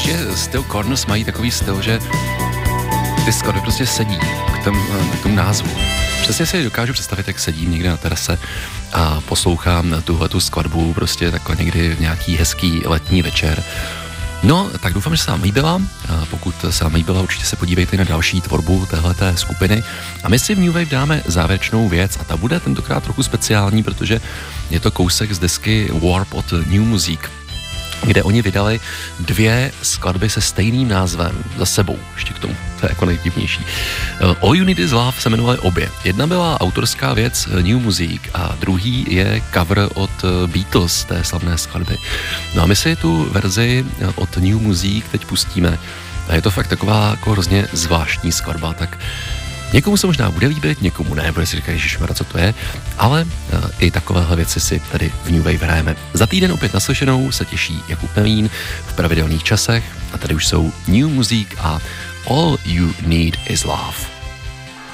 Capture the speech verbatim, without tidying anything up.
že styl Corners mají takový styl, že ty skladby prostě sedí k tomu, k tomu názvu. Přesně si dokážu představit, jak sedím někde na terase a poslouchám tuhletu skladbu prostě takhle někdy v nějaký hezký letní večer. No, tak doufám, že se vám líbila. Pokud se vám líbila, určitě se podívejte na další tvorbu téhleté skupiny. A my si v New Wave dáme závěrečnou věc a ta bude tentokrát trochu speciální, protože je to kousek z desky Warp od New Music, kde oni vydali dvě skladby se stejným názvem za sebou, ještě k tomu, to je jako nejdivnější. All You Need Is Love se jmenovaly obě. Jedna byla autorská věc New Music a druhý je cover od Beatles, té slavné skladby. No a my si tu verzi od New Music teď pustíme a je to fakt taková jako hrozně zvláštní skladba, tak někomu se možná bude líbit, někomu ne, bude si říkat, ježišmarja, co to je, ale uh, i takovéhle věci si tady v New Wave hrajeme. Za týden opět naslyšenou se těší Jakub Melín v pravidelných časech a tady už jsou New Music a All You Need Is Love.